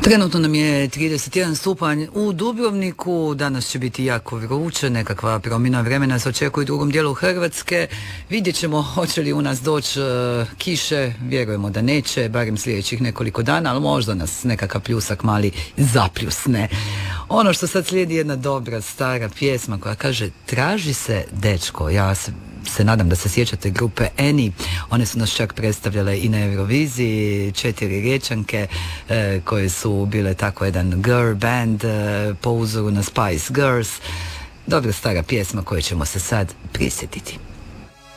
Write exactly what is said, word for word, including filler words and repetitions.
Trenutno nam je trideset jedan stupanj u Dubrovniku, danas će biti jako vruće, nekakva promjena vremena se očekuje u drugom dijelu Hrvatske. Vidjet ćemo hoće li u nas doći uh, kiše, vjerujemo da neće, barem sljedećih nekoliko dana, ali možda nas nekakav pljusak mali zapljusne. Ono što sad slijedi jedna dobra stara pjesma koja kaže traži se dečko. Ja se se nadam da se sjećate grupe Eni, one su nas čak predstavljale i na Euroviziji, četiri Riječanke e, koje su bile tako jedan girl band e, po uzoru na Spice Girls. Dobra stara pjesma koju ćemo se sad prisjetiti.